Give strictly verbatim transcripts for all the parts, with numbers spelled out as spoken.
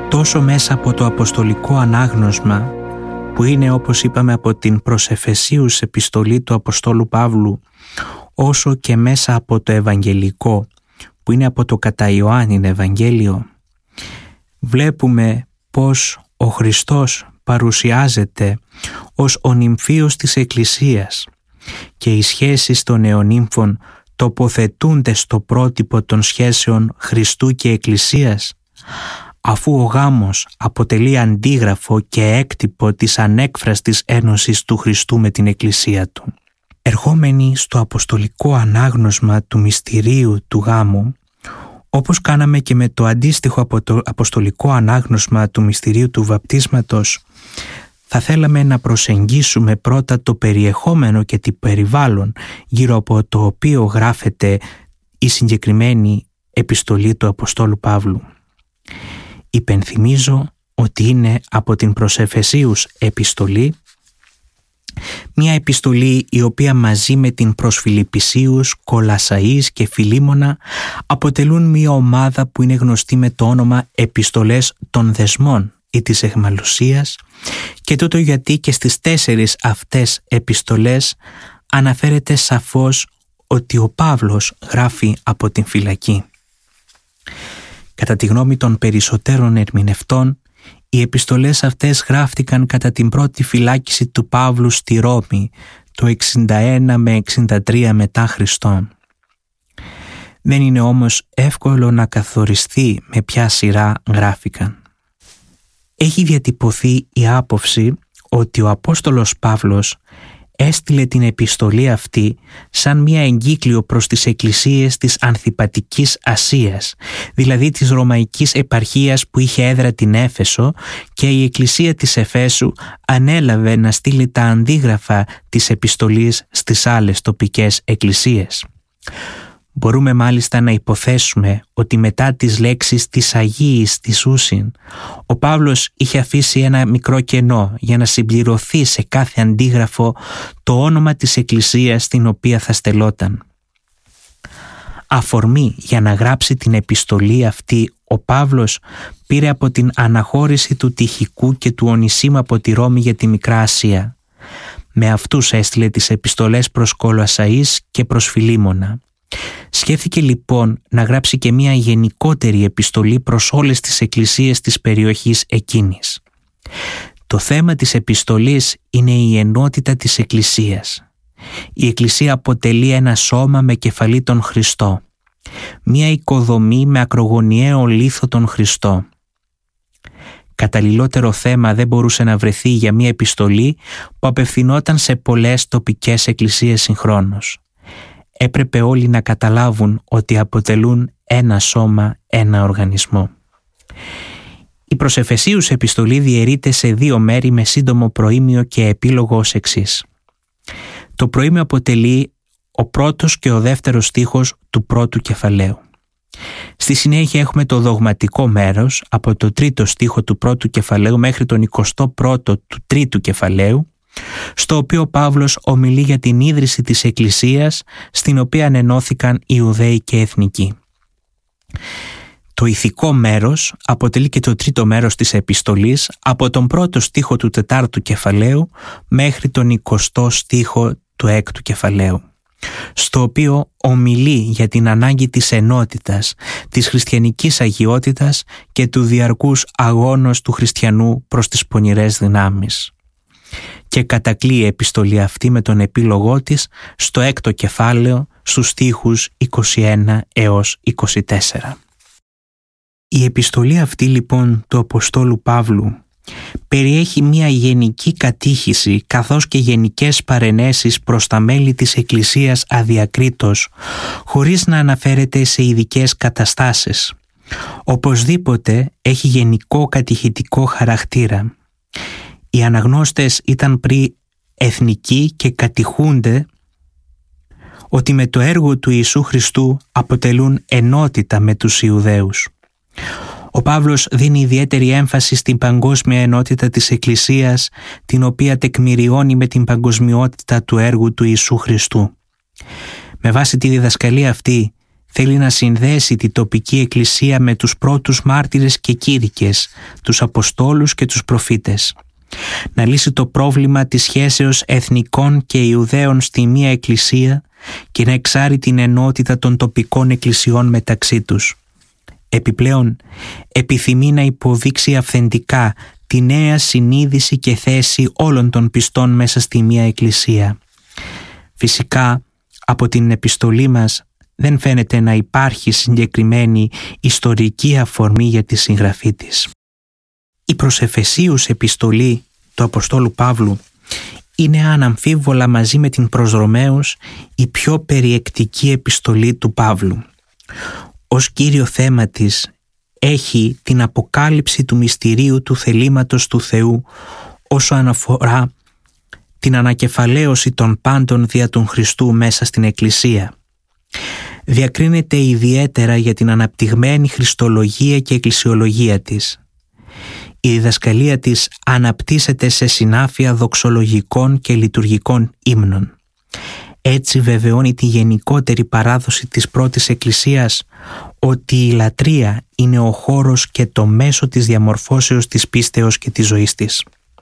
τόσο μέσα από το αποστολικό ανάγνωσμα, που είναι, όπως είπαμε, από την προς Εφεσίους επιστολή του Αποστόλου Παύλου, όσο και μέσα από το Ευαγγελικό, που είναι από το κατά Ιωάννην Ευαγγέλιο, βλέπουμε πως ο Χριστός παρουσιάζεται ως ο νυμφίος της Εκκλησίας και οι σχέσεις των νεονύμφων τοποθετούνται στο πρότυπο των σχέσεων Χριστού και Εκκλησίας, αφού ο γάμος αποτελεί αντίγραφο και έκτυπο της ανέκφραστης ένωσης του Χριστού με την Εκκλησία Του. Ερχόμενοι στο αποστολικό ανάγνωσμα του μυστηρίου του γάμου, όπως κάναμε και με το αντίστοιχο από το αποστολικό ανάγνωσμα του μυστηρίου του βαπτίσματος, θα θέλαμε να προσεγγίσουμε πρώτα το περιεχόμενο και το περιβάλλον γύρω από το οποίο γράφεται η συγκεκριμένη επιστολή του Αποστόλου Παύλου. Υπενθυμίζω ότι είναι από την προς Εφεσίους επιστολή, μια επιστολή η οποία μαζί με την προς Φιλιππισίους, Κολασσαΐς και Φιλίμωνα αποτελούν μια ομάδα που είναι γνωστή με το όνομα επιστολές των δεσμών ή της αιχμαλωσίας, και τούτο γιατί και στις τέσσερις αυτές επιστολές αναφέρεται σαφώς ότι ο Παύλος γράφει από την φυλακή. Κατά τη γνώμη των περισσότερων ερμηνευτών, οι επιστολές αυτές γράφτηκαν κατά την πρώτη φυλάκιση του Παύλου στη Ρώμη, το εξήντα ένα με εξήντα τρία μετά Χριστόν. Δεν είναι όμως εύκολο να καθοριστεί με ποια σειρά γράφηκαν. Έχει διατυπωθεί η άποψη ότι ο Απόστολος Παύλος έστειλε την επιστολή αυτή σαν μια εγκύκλιο προς τις εκκλησίες της Ανθιπατικής Ασίας, δηλαδή της Ρωμαϊκής επαρχίας που είχε έδρα την Έφεσο, και η εκκλησία της Εφέσου ανέλαβε να στείλει τα αντίγραφα της επιστολής στις άλλες τοπικές εκκλησίες. Μπορούμε μάλιστα να υποθέσουμε ότι μετά τις λέξεις της Αγίης της Ούσιν, ο Παύλος είχε αφήσει ένα μικρό κενό για να συμπληρωθεί σε κάθε αντίγραφο το όνομα της εκκλησίας στην οποία θα στελόταν. Αφορμή για να γράψει την επιστολή αυτή ο Παύλος πήρε από την αναχώρηση του Τυχικού και του Ονησίμου από τη Ρώμη για τη Μικρά Ασία. Με αυτούς έστειλε τις επιστολές προς Κολασσαΐς και προς Φιλίμωνα. Σκέφτηκε λοιπόν να γράψει και μια γενικότερη επιστολή προς όλες τις εκκλησίες της περιοχής εκείνης. Το θέμα της επιστολής είναι η ενότητα της εκκλησίας. Η εκκλησία αποτελεί ένα σώμα με κεφαλή τον Χριστό, μια οικοδομή με ακρογωνιαίο λίθο τον Χριστό. Καταλληλότερο θέμα δεν μπορούσε να βρεθεί για μια επιστολή που απευθυνόταν σε πολλές τοπικές εκκλησίες συγχρόνως. Έπρεπε όλοι να καταλάβουν ότι αποτελούν ένα σώμα, ένα οργανισμό. Η προς Εφεσίους επιστολή διαιρείται σε δύο μέρη με σύντομο προήμιο και επίλογο ως εξής. Το προήμιο αποτελεί ο πρώτος και ο δεύτερος στίχος του πρώτου κεφαλαίου. Στη συνέχεια έχουμε το δογματικό μέρος από το τρίτο στίχο του πρώτου κεφαλαίου μέχρι τον εικοστό πρώτο του τρίτου κεφαλαίου, στο οποίο ο Παύλος ομιλεί για την ίδρυση της Εκκλησίας, στην οποία ανενώθηκαν Ιουδαίοι και Εθνικοί. Το ηθικό μέρος αποτελεί και το τρίτο μέρος της επιστολής, από τον πρώτο στίχο του τετάρτου κεφαλαίου μέχρι τον εικοστό στίχο του έκτου κεφαλαίου, στο οποίο ομιλεί για την ανάγκη της ενότητας, της χριστιανικής αγιότητας και του διαρκούς αγώνος του χριστιανού προς τις πονηρές δυνάμεις. Και κατακλεί η επιστολή αυτή με τον επίλογό της στο έκτο κεφάλαιο, στους στίχους είκοσι ένα έως είκοσι τέσσερα. Η επιστολή αυτή λοιπόν του Αποστόλου Παύλου περιέχει μια γενική κατήχηση καθώς και γενικές παρενέσεις προς τα μέλη της Εκκλησίας αδιακρίτως, χωρίς να αναφέρεται σε ειδικές καταστάσεις. Οπωσδήποτε έχει γενικό κατηχητικό χαρακτήρα. Οι αναγνώστες ήταν πριν εθνικοί και κατηχούνται ότι με το έργο του Ιησού Χριστού αποτελούν ενότητα με τους Ιουδαίους. Ο Παύλος δίνει ιδιαίτερη έμφαση στην παγκόσμια ενότητα της Εκκλησίας, την οποία τεκμηριώνει με την παγκοσμιότητα του έργου του Ιησού Χριστού. Με βάση τη διδασκαλία αυτή θέλει να συνδέσει την τοπική εκκλησία με τους πρώτους μάρτυρες και κήρυκες, τους Αποστόλους και τους προφήτες. Να λύσει το πρόβλημα της σχέσεως εθνικών και Ιουδαίων στη μία εκκλησία και να εξάρει την ενότητα των τοπικών εκκλησιών μεταξύ τους. Επιπλέον, επιθυμεί να υποδείξει αυθεντικά τη νέα συνείδηση και θέση όλων των πιστών μέσα στη μία εκκλησία. Φυσικά, από την επιστολή μας δεν φαίνεται να υπάρχει συγκεκριμένη ιστορική αφορμή για τη συγγραφή της. Η προς Εφεσίους επιστολή του Αποστόλου Παύλου είναι αναμφίβολα μαζί με την προς Ρωμαίους η πιο περιεκτική επιστολή του Παύλου. Ως κύριο θέμα της έχει την αποκάλυψη του μυστηρίου του θελήματος του Θεού όσο αναφορά την ανακεφαλαίωση των πάντων δια του Χριστού μέσα στην Εκκλησία. Διακρίνεται ιδιαίτερα για την αναπτυγμένη χριστολογία και εκκλησιολογία της. Η διδασκαλία της αναπτύσσεται σε συνάφεια δοξολογικών και λειτουργικών ύμνων. Έτσι βεβαιώνει τη γενικότερη παράδοση της πρώτης Εκκλησίας ότι η λατρεία είναι ο χώρος και το μέσο της διαμορφώσεως της πίστεως και της ζωής της.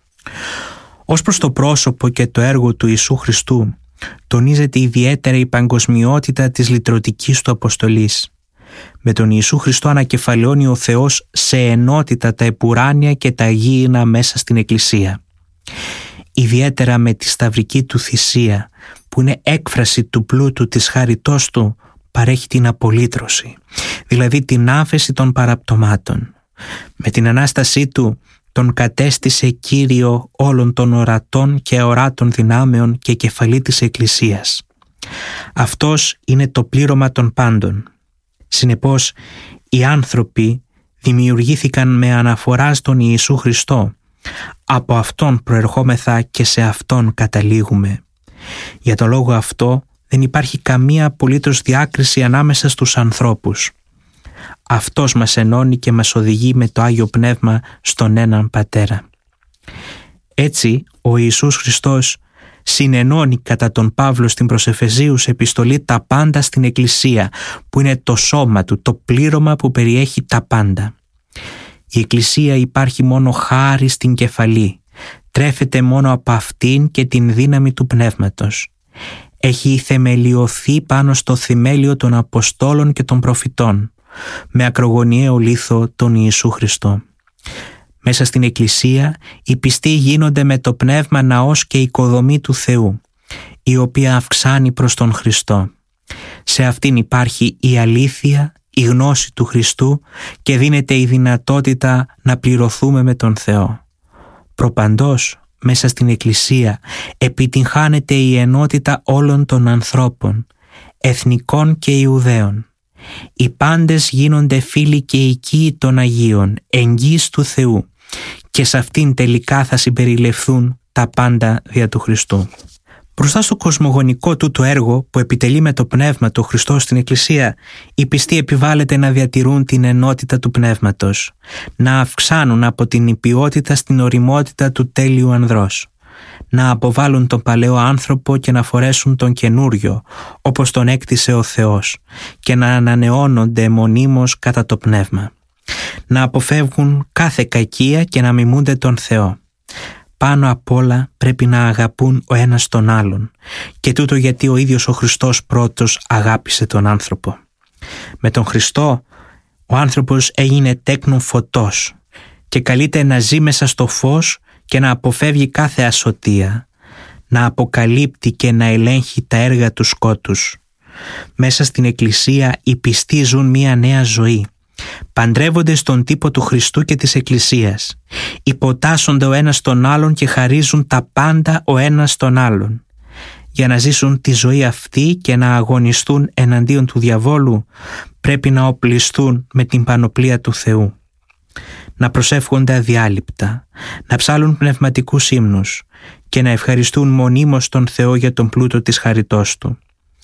Ως προς το πρόσωπο και το έργο του Ιησού Χριστού, τονίζεται ιδιαίτερα η παγκοσμιότητα της λυτρωτικής του αποστολής. Με τον Ιησού Χριστό ανακεφαλαιώνει ο Θεός σε ενότητα τα επουράνια και τα γήινα μέσα στην Εκκλησία. Ιδιαίτερα με τη σταυρική του θυσία, που είναι έκφραση του πλούτου της χάριτός του, παρέχει την απολύτρωση, δηλαδή την άφεση των παραπτωμάτων. Με την Ανάστασή του τον κατέστησε Κύριο όλων των ορατών και αοράτων δυνάμεων και κεφαλή της Εκκλησίας. Αυτός είναι το πλήρωμα των πάντων. Συνεπώς, οι άνθρωποι δημιουργήθηκαν με αναφορά στον Ιησού Χριστό. Από Αυτόν προερχόμεθα και σε Αυτόν καταλήγουμε. Για τον λόγο αυτό δεν υπάρχει καμία απολύτως διάκριση ανάμεσα στους ανθρώπους. Αυτός μας ενώνει και μας οδηγεί με το Άγιο Πνεύμα στον έναν Πατέρα. Έτσι, ο Ιησούς Χριστός συνενώνει κατά τον Παύλο στην προς Εφεσίους επιστολή τα πάντα στην Εκκλησία, που είναι το σώμα του, το πλήρωμα που περιέχει τα πάντα. Η Εκκλησία υπάρχει μόνο χάρη στην κεφαλή, τρέφεται μόνο από αυτήν και την δύναμη του Πνεύματος. Έχει θεμελιωθεί πάνω στο θεμέλιο των Αποστόλων και των Προφητών, με ακρογωνιαίο λίθο τον Ιησού Χριστό. Μέσα στην Εκκλησία οι πιστοί γίνονται με το Πνεύμα ναός και οικοδομή του Θεού, η οποία αυξάνει προς τον Χριστό. Σε αυτήν υπάρχει η αλήθεια, η γνώση του Χριστού και δίνεται η δυνατότητα να πληρωθούμε με τον Θεό. Προπαντός, μέσα στην Εκκλησία επιτυγχάνεται η ενότητα όλων των ανθρώπων, εθνικών και Ιουδαίων. Οι πάντες γίνονται φίλοι και οικοί των Αγίων, εγγύς του Θεού, και σε αυτήν τελικά θα συμπεριληφθούν τα πάντα δια του Χριστού. Μπροστά στο κοσμογονικό τούτο έργο που επιτελεί με το Πνεύμα του Χριστό στην Εκκλησία, οι πιστοί επιβάλλεται να διατηρούν την ενότητα του Πνεύματος, να αυξάνουν από την υπιότητα στην ωριμότητα του τέλειου ανδρός, να αποβάλουν τον παλαιό άνθρωπο και να φορέσουν τον καινούριο, όπως τον έκτισε ο Θεός, και να ανανεώνονται μονίμως κατά το Πνεύμα, να αποφεύγουν κάθε κακία και να μιμούνται τον Θεό. Πάνω απ' όλα πρέπει να αγαπούν ο ένας τον άλλον, και τούτο γιατί ο ίδιος ο Χριστός πρώτος αγάπησε τον άνθρωπο. Με τον Χριστό ο άνθρωπος έγινε τέκνον φωτός και καλείται να ζει μέσα στο φως και να αποφεύγει κάθε ασωτεία, να αποκαλύπτει και να ελέγχει τα έργα του σκότους. Μέσα στην Εκκλησία οι πιστοί ζουν μία νέα ζωή. Παντρεύονται στον τύπο του Χριστού και της Εκκλησίας. Υποτάσσονται ο ένας τον άλλον και χαρίζουν τα πάντα ο ένας τον άλλον. Για να ζήσουν τη ζωή αυτή και να αγωνιστούν εναντίον του διαβόλου, πρέπει να οπλιστούν με την πανοπλία του Θεού. Να προσεύχονται αδιάλειπτα, να ψάλουν πνευματικούς ύμνους και να ευχαριστούν μονίμως τον Θεό για τον πλούτο της χαριτός Του.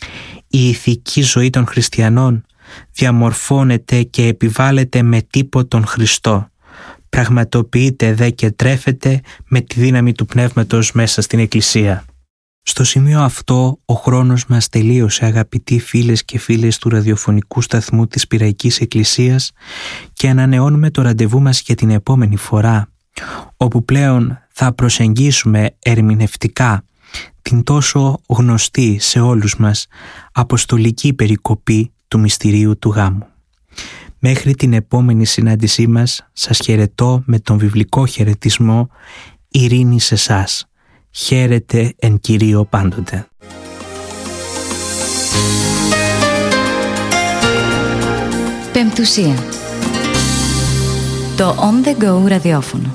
Η ηθική ζωή των χριστιανών διαμορφώνεται και επιβάλλεται με τύπο τον Χριστό, πραγματοποιείται δε και τρέφεται με τη δύναμη του Πνεύματος μέσα στην Εκκλησία. Στο σημείο αυτό ο χρόνος μας τελείωσε, αγαπητοί φίλες και φίλες του ραδιοφωνικού σταθμού της Πειραϊκής Εκκλησίας, και ανανεώνουμε το ραντεβού μας για την επόμενη φορά, όπου πλέον θα προσεγγίσουμε ερμηνευτικά την τόσο γνωστή σε όλους μας αποστολική περικοπή του μυστηρίου του γάμου. Μέχρι την επόμενη συνάντησή μας σας χαιρετώ με τον βιβλικό χαιρετισμό «Ειρήνη σε εσάς. Χαίρετε εν Κυρίω πάντοτε». Πεμπτουσία. Το On The Go ραδιόφωνο.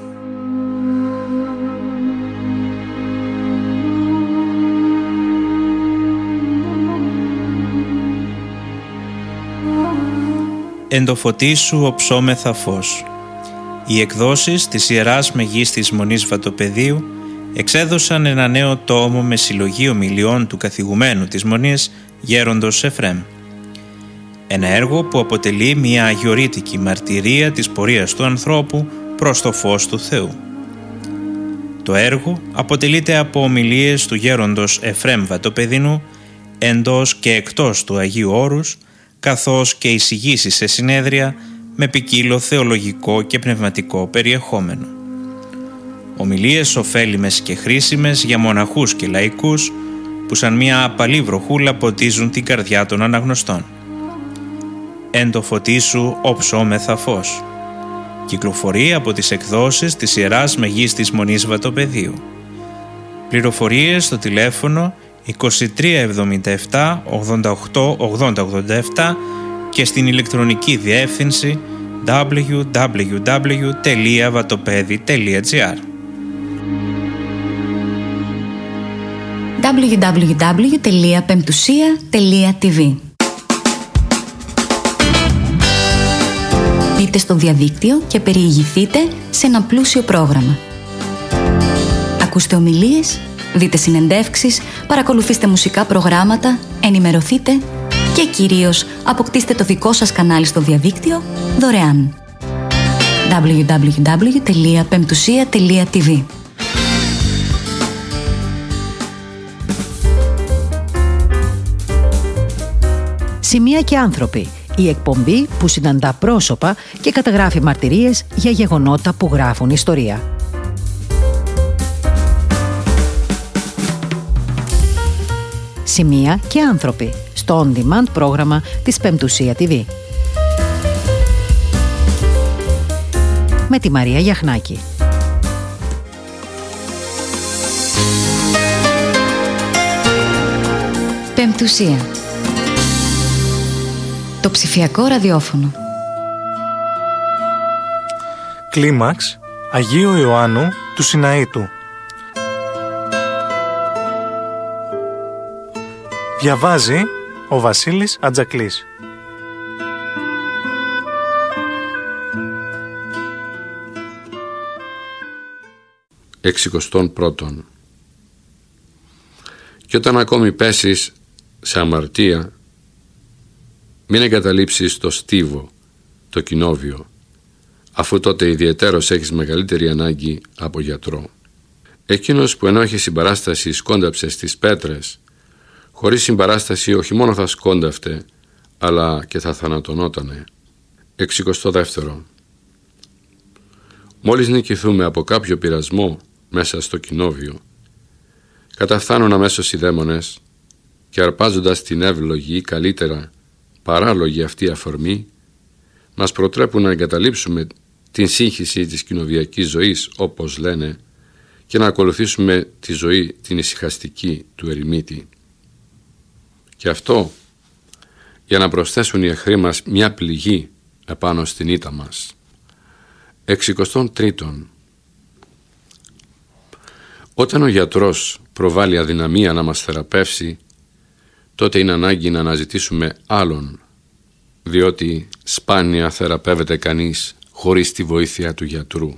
Εν το φωτί σου οψόμεθα φως. Οι εκδόσεις της Ιεράς Μεγίστης Μονής Βατοπεδίου εξέδωσαν ένα νέο τόμο με συλλογή ομιλιών του καθηγουμένου της Μονής Γέροντος Εφρέμ. Ένα έργο που αποτελεί μια αγιορείτικη μαρτυρία της πορείας του ανθρώπου προς το φως του Θεού. Το έργο αποτελείται από ομιλίες του Γέροντος Εφρέμ Βατοπεδινού εντός και εκτός του Αγίου Όρους, καθώς και εισηγήσεις σε συνέδρια με ποικίλο θεολογικό και πνευματικό περιεχόμενο. Ομιλίες ωφέλιμες και χρήσιμες για μοναχούς και λαϊκούς που σαν μια απαλή βροχούλα ποτίζουν την καρδιά των αναγνωστών. Εν το φωτί σου οψόμεθα φως. Κυκλοφορεί από τις εκδόσεις της Ιεράς Μεγίστης Μονής Βατοπεδίου. Πληροφορίες στο τηλέφωνο είκοσι τρία εβδομήντα επτά ογδόντα οκτώ ογδόντα ογδόντα επτά και στην ηλεκτρονική διεύθυνση double-u double-u double-u τελεία vatopedi τελεία gr. double-u double-u double-u τελεία πεμπτουσία τελεία tv. Μπείτε στο διαδίκτυο και περιηγηθείτε σε ένα πλούσιο πρόγραμμα. Ακούστε ομιλίες, δείτε συνεντεύξεις, παρακολουθήστε μουσικά προγράμματα, ενημερωθείτε και κυρίως αποκτήστε το δικό σας κανάλι στο διαδίκτυο δωρεάν. double-u double-u double-u τελεία πεμπτουσία τελεία tv. Σημεία και άνθρωποι. Η εκπομπή που συναντά πρόσωπα και καταγράφει μαρτυρίες για γεγονότα που γράφουν ιστορία. Σημεία και άνθρωποι στο On Demand πρόγραμμα της Πεμπτουσία τι βι. Με τη Μαρία Γιαχνάκη. Πεμπτουσία. Το ψηφιακό ραδιόφωνο. Κλίμαξ Αγίου Ιωάννου του Σιναήτου. Διαβάζει ο Βασίλης Ατζακλής. Εξικοστών πρώτον. Και όταν ακόμη πέσεις σε αμαρτία, μην εγκαταλείψεις το στίβο, το κοινόβιο, αφού τότε ιδιαιτέρως έχεις μεγαλύτερη ανάγκη από γιατρό. Εκείνος που ενώ έχει συμπαράσταση σκόνταψε στις πέτρες, χωρίς συμπαράσταση όχι μόνο θα σκόνταυτε, αλλά και θα θανατωνότανε. Εξικοστό δεύτερο. Μόλις νικηθούμε από κάποιο πειρασμό μέσα στο κοινόβιο, καταφθάνουν αμέσως οι δαίμονες και αρπάζοντας την εύλογη ή καλύτερα παράλογη αυτή αφορμή, μας προτρέπουν να εγκαταλείψουμε την σύγχυση της κοινοβιακής ζωής, όπως λένε, και να ακολουθήσουμε τη ζωή την ησυχαστική του ερημίτη. Και αυτό για να προσθέσουν οι εχθροί μας μια πληγή επάνω στην ήττα μας. Εξικοστών τρίτον. Όταν ο γιατρός προβάλλει αδυναμία να μας θεραπεύσει, τότε είναι ανάγκη να αναζητήσουμε άλλον, διότι σπάνια θεραπεύεται κανείς χωρίς τη βοήθεια του γιατρού.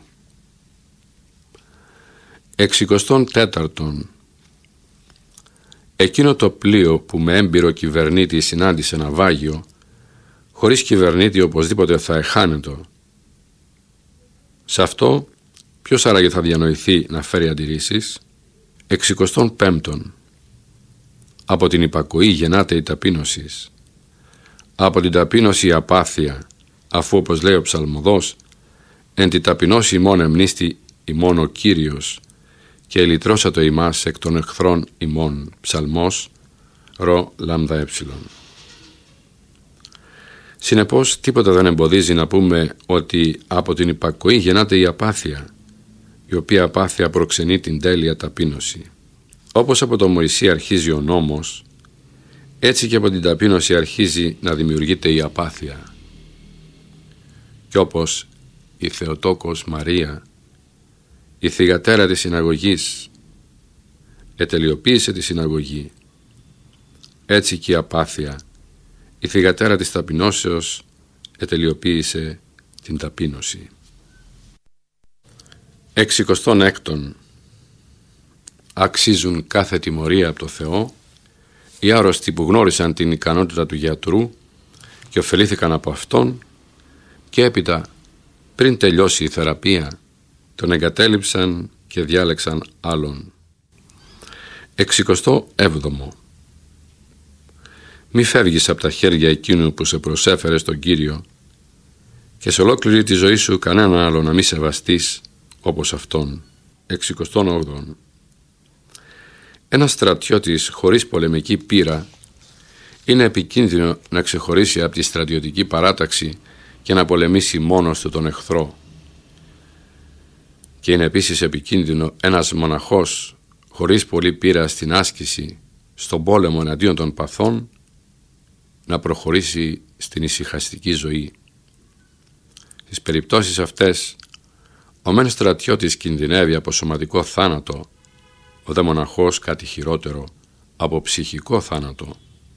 Εξικοστών τέταρτον. Εκείνο το πλοίο που με έμπειρο κυβερνήτη συνάντησε ναυάγιο, χωρίς κυβερνήτη οπωσδήποτε θα εχάνετο. Σε αυτό ποιος άραγε θα διανοηθεί να φέρει αντιρρήσεις? Εξικοστόν πέμπτον. Από την υπακοή γεννάται η ταπείνωση. Από την ταπείνωση η απάθεια, αφού όπως λέει ο ψαλμοδός, εν τη ταπεινώσει ημών εμνίστη ημών ο Κύριος και ελυτρώσατο ημάς εκ των εχθρών ημών. Ψαλμός ρο λάμδα έψιλον. Συνεπώς τίποτα δεν εμποδίζει να πούμε ότι από την υπακοή γεννάται η απάθεια, η οποία απάθεια προξενεί την τέλεια ταπείνωση. Όπως από το Μωυσή αρχίζει ο νόμος, έτσι και από την ταπείνωση αρχίζει να δημιουργείται η απάθεια. Και όπως η Θεοτόκος Μαρία, η θυγατέρα της συναγωγής, ετελειοποίησε τη συναγωγή, έτσι και η απάθεια, η θυγατέρα της ταπεινώσεως, ετελειοποίησε την ταπείνωση. Εξικοστόν έκτον. Αξίζουν κάθε τιμωρία από το Θεό οι άρρωστοι που γνώρισαν την ικανότητα του γιατρού και ωφελήθηκαν από αυτόν και έπειτα, πριν τελειώσει η θεραπεία, τον εγκατέλειψαν και διάλεξαν άλλον. Εξικοστό έβδομο. Μη φεύγεις από τα χέρια εκείνου που σε προσέφερε στον Κύριο και σε ολόκληρη τη ζωή σου κανέναν άλλο να μη σεβαστείς όπως αυτόν. Εξικοστόν όγδοον. Ένας στρατιώτης χωρίς πολεμική πείρα είναι επικίνδυνο να ξεχωρίσει από τη στρατιωτική παράταξη και να πολεμήσει μόνος του τον εχθρό. Και είναι επίσης επικίνδυνο ένας μοναχός χωρίς πολλή πείρα στην άσκηση, στον πόλεμο εναντίον των παθών, να προχωρήσει στην ησυχαστική ζωή. Στις περιπτώσεις αυτές, ο μεν στρατιώτης κινδυνεύει από σωματικό θάνατο, ο δε μοναχός κάτι χειρότερο, από ψυχικό θάνατο.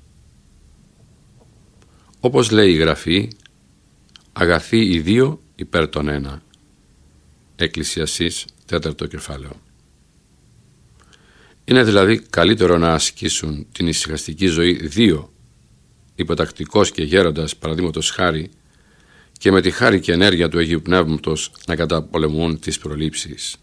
Όπως λέει η Γραφή, αγαθοί οι δύο υπέρ των ένα. Εκκλησιαστής, τέταρτο κεφάλαιο. Είναι δηλαδή καλύτερο να ασκήσουν την ησυχαστική ζωή δύο, υποτακτικός και γέροντας παραδείγματος χάρη, και με τη χάρη και ενέργεια του Αγίου Πνεύματος να καταπολεμούν τις προλήψεις.